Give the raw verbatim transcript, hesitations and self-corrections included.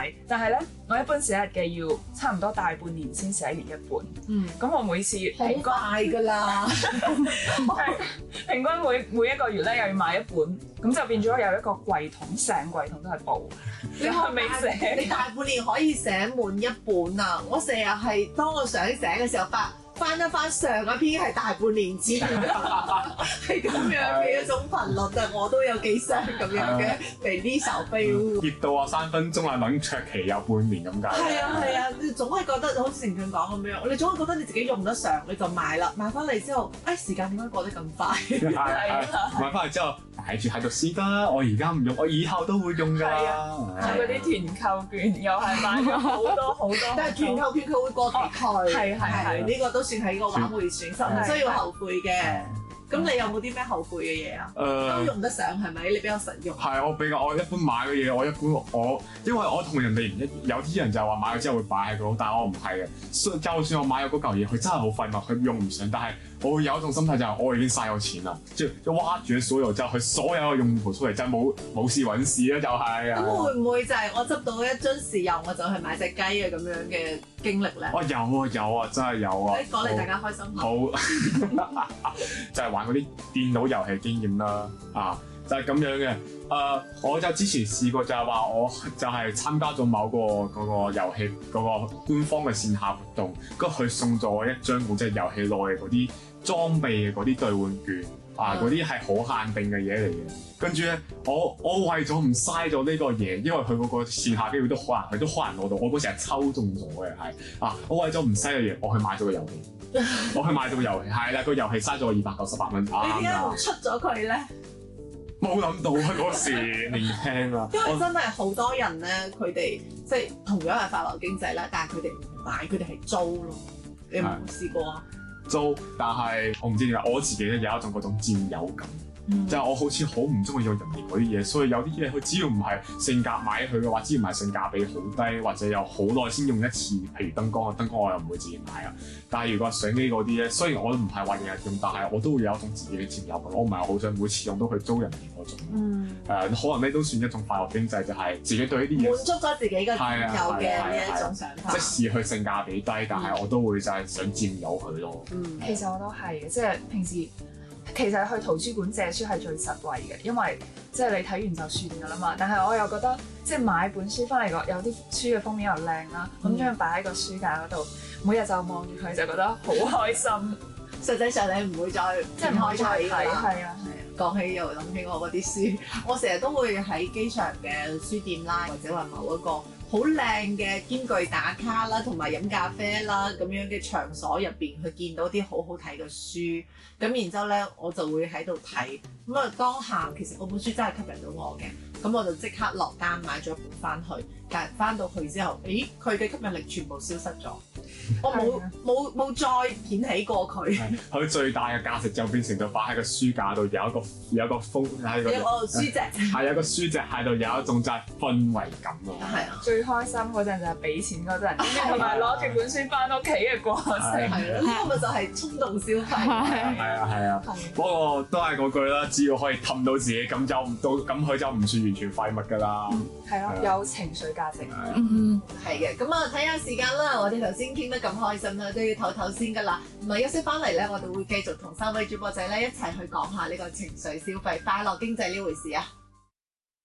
買，但係咧我一般寫日記要差唔多大半年先寫完一本。 嗯， 咁我每次好平均快㗎啦， 平均每每一個月咧又要買一本，咁就變咗有一個櫃桶，成櫃桶都係簿， 你可未寫。 你大半年可以寫滿一本啊！我成日係當我想寫嘅時候發。翻一翻上一篇係大半年前，係咁樣嘅一種頻率啊！我都有幾雙咁樣嘅被呢手標。 熱到啊三分鐘啊，等卓期有半年咁解。 係啊係啊，你總係覺得好似成權講咁樣，你總係覺得你自己用得上，你就買啦。買翻嚟之後，誒時間點解過得咁快？ 係係買翻嚟之後擺住喺度先得，我而家唔用，我以後都會用㗎。係啊， 嗰啲團購券又係買咗好多好多， 但係團購券佢會過期退， 係係係呢個都算係個挽回損失，唔需要後悔嘅。咁你有冇啲咩後悔嘅嘢啊？ 誒都用得上係咪？你比較實用。 係我比較我一般買嘅嘢，我一般我因為我同人哋唔一，有啲人就話買咗之後會擺喺度，但係我唔係嘅。就算我買咗嗰嚿嘢，佢真係好廢物，佢用唔上，但係我會有一種心態就係我已經嘥咗錢啦，即係挖住所有之後，佢所有嘅用途出嚟就係冇冇事揾事啦，就係。 咁會唔會就係我執到一樽豉油，我就去買隻雞啊咁樣嘅經歷咧？ 哦有啊有啊，真係有啊！ 誒講嚟大家開心下。 好，就係玩嗰啲電腦遊戲經驗啦，啊就係、是、咁樣嘅。誒、呃，我就之前試過就係話，我就係參加咗某個嗰個遊戲嗰個官方嘅線下活動，跟住佢送咗我一張嗰隻遊戲內嘅嗰啲裝備嘅嗰啲兌換券，啊嗰啲係好限定嘅嘢嚟嘅。跟住咧，我我為咗唔嘥咗呢個嘢，因為佢嗰個線下機會都好難，佢都好難攞到。我嗰時係抽中咗嘅，係啊，我為咗唔嘥嘅嘢，我去買咗個遊戲，我去買咗個遊戲，係啦，個遊戲嘥咗我二百九十八蚊。 你點解唔出咗佢咧？ 冇諗到啊！嗰時年輕啊， 因為真係好多人咧，佢哋即係同樣係快樂經濟啦，但係佢哋唔買，佢哋係租咯。你有冇試過啊？ 租，但係我唔知點解，我自己咧有一種嗰種佔有感。 嗯、 就係我好似好唔中意用人哋嗰啲嘢，所以有啲嘢佢只要唔係性價買佢嘅話，只要唔係性價比好低，或者有好耐先用一次，譬如燈光啊，燈光我又唔會自己買啊。但係如果相機嗰啲咧，雖然我都唔係話日日用，但係我都會有一種自己嘅佔有感。我唔係好想每次用都去租人哋嗰種。 嗯。 誒、呃，可能呢都算一種快樂經濟，就係、是、自己對呢啲嘢滿足咗自己嘅有嘅呢一種想法。 即使佢性價比低，但係我都會就係想佔有佢咯。 嗯， 其實我都係嘅，即係平時。其實去圖書館借書係最實惠嘅，因為即係你睇完就算㗎啦嘛。但係我又覺得即係買本書翻嚟個有啲書嘅封面又靚啦，咁將佢擺喺個書架嗰度，每日就望住佢就覺得好開心。 實際上你唔會再即係唔可以再睇，係啊係啊。 講起又諗起我嗰啲書，我成日都會喺機場嘅書店啦，或者話某一個好靚嘅兼具打卡啦，同埋飲咖啡啦咁樣嘅場所入邊，去見到啲好好睇嘅書，咁然之後咧我就會喺度睇，咁啊當下其實嗰本書真係吸引到我嘅，咁我就即刻落單買咗一本翻去，但係翻到去之後，誒佢嘅吸引力全部消失咗，我冇冇冇再掀起過佢。 佢最大嘅價值就變成咗擺喺個書架度，有一個有一個風喺個有個書籍， 係有個書籍喺度，有一種就係氛圍感咯。 係啊， 最開心嗰陣就係俾錢嗰陣，同埋攞住本書翻屋企嘅過程。 係咯，呢個咪就係衝動消費。 係啊係啊，不過都係嗰句啦，只要可以氹到自己，咁就唔到，咁佢就唔算完全廢物㗎啦。 係咯，有情緒價值。 嗯，係嘅。咁啊，睇下時間啦，我哋頭先傾得咁開心啦，都要唞唞先㗎啦。唔係休息翻嚟咧，我哋會繼續同三位主播仔咧一齊去講下呢個情緒消費、快樂經濟呢回事啊！